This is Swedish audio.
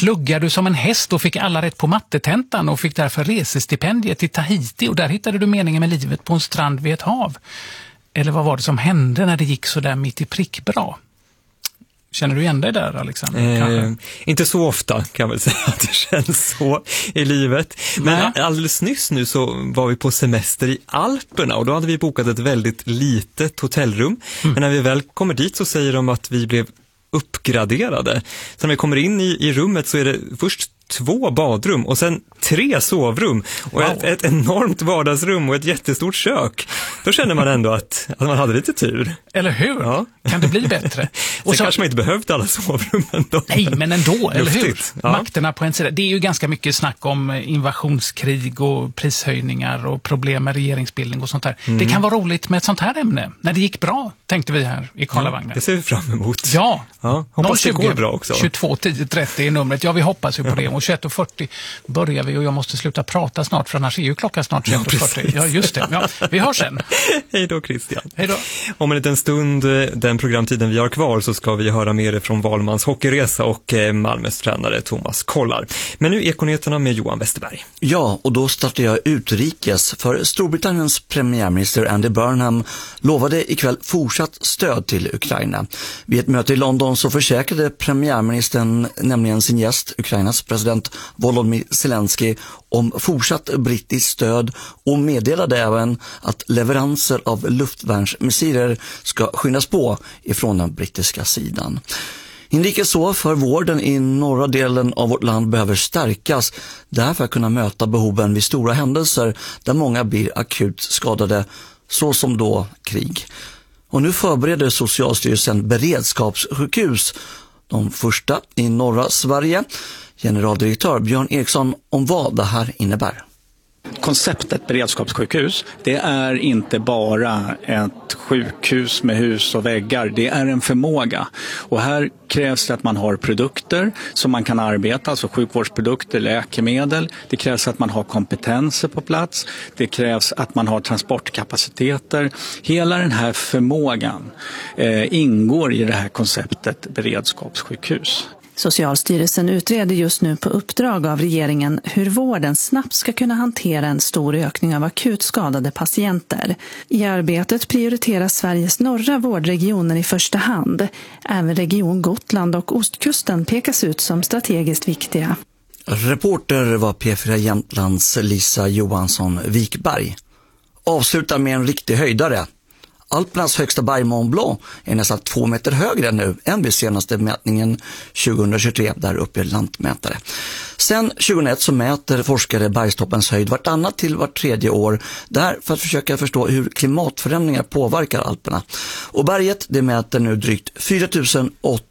pluggade du som en häst och fick alla rätt på mattetentan och fick därför resestipendiet till Tahiti och där hittade du meningen med livet på en strand vid ett hav. Eller vad var det som hände när det gick så där mitt i prick bra? Känner du igen dig där, Alexander? Inte så ofta kan man säga att det känns så i livet. Men alldeles nyss nu så var vi på semester i Alperna och då hade vi bokat ett väldigt litet hotellrum. Men när vi väl kommer dit så säger de att vi blev uppgraderade. Så när vi kommer in i rummet så är det först 2 badrum och sen 3 sovrum och ett enormt vardagsrum och ett jättestort kök. Då känner man ändå att man hade lite tur. Eller hur? Ja. Kan det bli bättre? Och så kanske man inte behövt alla sovrum ändå. Nej, men ändå, eller hur? Ja. Makterna på en sida. Det är ju ganska mycket snack om invasionskrig och prishöjningar och problem med regeringsbildning och sånt där. Det kan vara roligt med ett sånt här ämne. När det gick bra, tänkte vi här i Karlavagnen. Det ser vi fram emot. Ja. Hoppas det går bra också. 22 10 30 är numret. Ja, vi hoppas ju på det. Och 21:40 börjar vi och jag måste sluta prata snart för annars är ju klockan snart 21:40. Ja, just det. Ja, vi hörs sen. Hej då, Christian. Hej då. Om en liten stund, den programtiden vi har kvar, så ska vi höra mer från Valmans hockeyresa och Malmös tränare Thomas Kollar. Men nu Ekonyheterna med Johan Westerberg. Ja, och då startar jag utrikes för Storbritanniens premiärminister Andy Burnham lovade ikväll fortsatt stöd till Ukraina. Vid ett möte i London så försäkrade premiärministern nämligen sin gäst, Ukrainas president Volodymyr Zelensky, om fortsatt brittiskt stöd och meddelade även att leveranser av luftvärnsmissiler ska skyndas på ifrån den brittiska sidan. Inrikes så för vården i norra delen av vårt land behöver stärkas därför att kunna möta behoven vid stora händelser där många blir akut skadade, så som då krig. Och nu förbereder Socialstyrelsen beredskapssjukhus, de första i norra Sverige. Generaldirektör Björn Eriksson om vad det här innebär. Konceptet beredskapssjukhus, det är inte bara ett sjukhus med hus och väggar, det är en förmåga. Och här krävs det att man har produkter som man kan arbeta, alltså sjukvårdsprodukter, läkemedel. Det krävs att man har kompetenser på plats. Det krävs att man har transportkapaciteter. Hela den här förmågan ingår i det här konceptet beredskapssjukhus. Socialstyrelsen utreder just nu på uppdrag av regeringen hur vården snabbt ska kunna hantera en stor ökning av akut skadade patienter. I arbetet prioriteras Sveriges norra vårdregioner i första hand. Även region Gotland och ostkusten pekas ut som strategiskt viktiga. Reporter var P4 Jämtlands Lisa Johansson Wikberg. Avslutar med en riktig höjdare. Alpernas högsta berg Mont Blanc är nästan 2 meter högre nu än vid senaste mätningen 2023 där uppe i lantmätare. Sen 2001 så mäter forskare bergstoppens höjd vartannat till vart tredje år där för att försöka förstå hur klimatförändringar påverkar Alperna. Och berget det mäter nu drygt 4800